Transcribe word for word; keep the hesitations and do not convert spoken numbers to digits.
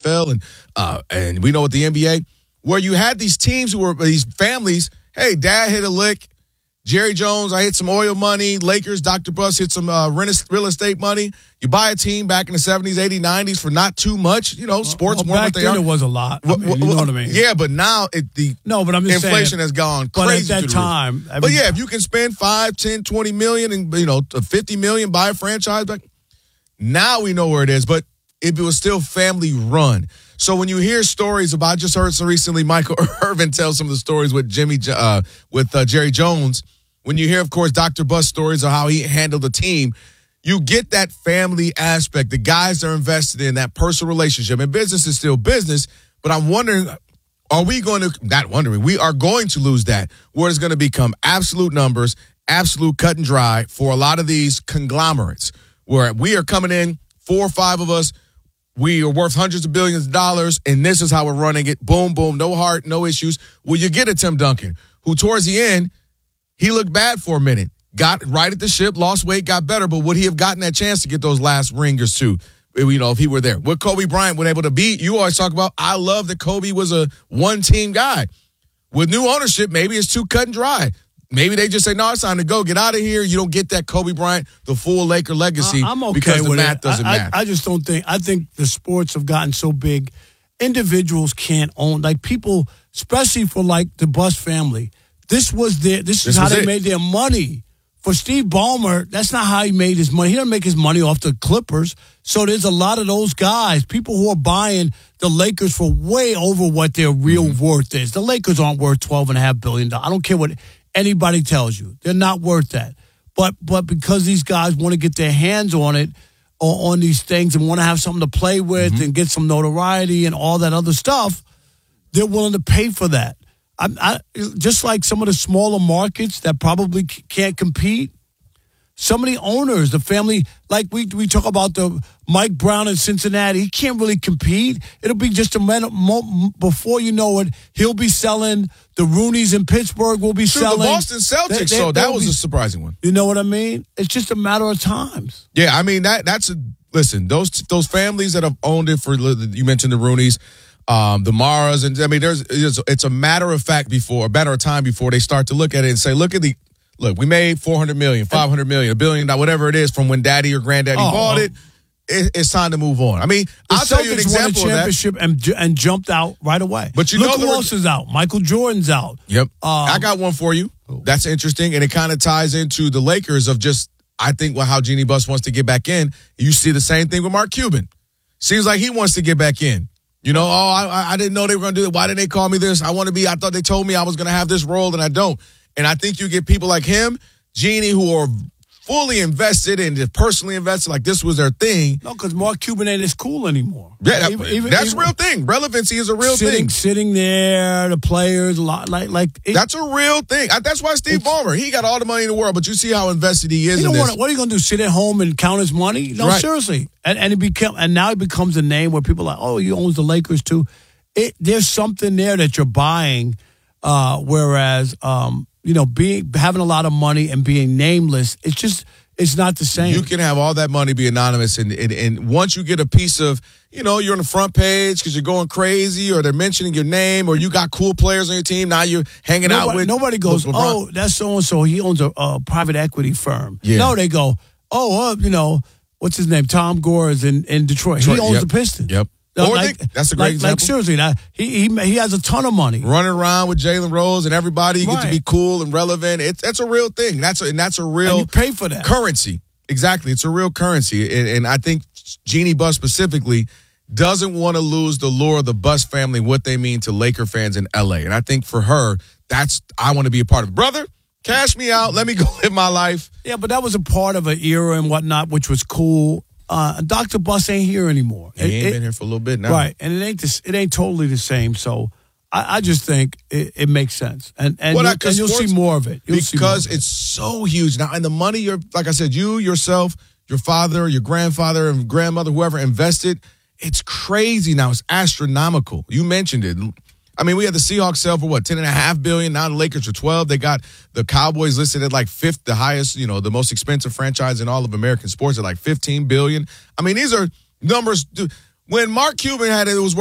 L and uh, and we know what the N B A, where you had these teams who were these families. Hey, Dad hit a lick. Jerry Jones, I hit some oil money. Lakers, Doctor Buss hit some uh, real estate money. You buy a team back in the seventies, eighties, nineties for not too much. You know, sports well, more back what they then are. It was a lot. I mean, well, you know well, what I mean? Yeah, but now it, the no, but I'm just inflation saying, has gone but crazy. at that time, I mean, but yeah, if you can spend five, ten, twenty million and you know fifty million, buy a franchise back. Now we know where it is, but it was still family run. So when you hear stories about, I just heard so recently Michael Irvin tell some of the stories with Jimmy, uh, with uh, Jerry Jones. When you hear, of course, Doctor Buss stories of how he handled the team, you get that family aspect. The guys are invested in that personal relationship. And business is still business, but I'm wondering, are we going to, not wondering, we are going to lose that, where it's going to become absolute numbers, absolute cut and dry for a lot of these conglomerates, where we are coming in, four or five of us, we are worth hundreds of billions of dollars, and this is how we're running it. Boom, boom, no heart, no issues. Well, you get a Tim Duncan, who towards the end, he looked bad for a minute, got right at the ship, lost weight, got better, but would he have gotten that chance to get those last ringers too? You know, if he were there. Would Kobe Bryant been able to beat? You always talk about, I love that Kobe was a one-team guy. With new ownership, maybe it's too cut and dry. Maybe they just say, no, it's time to go. Get out of here. You don't get that Kobe Bryant, the full Laker legacy I'm okay because the with math it. doesn't I, matter. I, I just don't think, I think the sports have gotten so big, individuals can't own, like people, especially for like the Buss family, this was their, this, this is how they it. made their money. For Steve Ballmer, that's not how he made his money. He doesn't make his money off the Clippers. So there's a lot of those guys, people who are buying the Lakers for way over what their real mm-hmm. worth is. The Lakers aren't worth twelve and a half billion dollars. I don't care what anybody tells you. They're not worth that. But but because these guys want to get their hands on it, or on these things, and want to have something to play with mm-hmm. and get some notoriety and all that other stuff, they're willing to pay for that. I, I, just like some of the smaller markets that probably c- can't compete, some of the owners, the family, like we we talk about the Mike Brown in Cincinnati, he can't really compete. It'll be just a minute mo- before you know it, he'll be selling. The Rooneys in Pittsburgh will be True, selling. The Boston Celtics, they, they, so that was be, a surprising one. You know what I mean? It's just a matter of times. Yeah, I mean, that that's a, listen, those those families that have owned it for, you mentioned the Rooneys, Um, the Maras, and I mean, there's it's a matter of fact before, a matter of time before they start to look at it and say, look at the, look, we made four hundred million, five hundred million, a billion, whatever it is from when daddy or granddaddy oh, bought it. it. It's time to move on. I mean, the I'll Celtics tell you an example won a championship of that. And, and jumped out right away. But you look know who else is out. Michael Jordan's out. Yep. Um, I got one for you. That's interesting, and it kind of ties into the Lakers of just, I think, well, how Jeanie Buss wants to get back in. You see the same thing with Mark Cuban. Seems like he wants to get back in. You know, oh, I, I didn't know they were going to do it. Why didn't they call me this? I want to be, I thought they told me I was going to have this role, and I don't. And I think you get people like him, Jeanie, who are fully invested and personally invested, like this was their thing. No, because Mark Cuban ain't as cool anymore. Yeah, that, even, even, that's even, a real thing. Relevancy is a real sitting, thing. Sitting there, the players, a lot, like, like it, that's a real thing. I, that's why Steve Ballmer, he got all the money in the world, but you see how invested he is he in don't this. Wanna, what are you going to do, sit at home and count his money? No, right. seriously. And, and, it became, and now it becomes a name where people are like, oh, he owns the Lakers too. It, there's something there that you're buying, uh, whereas, um, you know, being having a lot of money and being nameless, it's just, it's not the same. You can have all that money, be anonymous, and, and, and once you get a piece of, you know, you're on the front page because you're going crazy, or they're mentioning your name, or you got cool players on your team, now you're hanging nobody, out with. Nobody goes, with oh, that's so-and-so, he owns a, a private equity firm. Yeah. No, they go, oh, uh, you know, what's his name? Tom Gore is in, in Detroit. Detroit. He owns yep. the Pistons. Yep. Like, or they, that's a great like, example. Like, seriously, now, he, he he has a ton of money. Running around with Jalen Rose and everybody, you right. get to be cool and relevant. It's that's a real thing. That's a, and that's a real and you pay for that. Currency. Exactly. It's a real currency. And, and I think Jeanie Buss specifically doesn't want to lose the lure of the Buss family, what they mean to Laker fans in L A. And I think for her, that's, I want to be a part of it. Brother, cash me out. Let me go live my life. Yeah, but that was a part of an era and whatnot, which was cool. Uh, Doctor Buss ain't here anymore. He ain't it, been here for a little bit now. Right. And it ain't this, it ain't totally the same. So I, I just think it, it makes sense. And and, well, you'll, and you'll see more of it. You'll because see more of it. It's so huge. Now, and the money, you're like I said, you, yourself, your father, your grandfather, and grandmother, whoever invested, it's crazy now. It's astronomical. You mentioned it. I mean, we had the Seahawks sell for what, ten and a half billion. Now the Lakers are twelve. They got the Cowboys listed at like fifth, the highest, you know, the most expensive franchise in all of American sports at like fifteen billion. I mean, these are numbers. When Mark Cuban had it, it was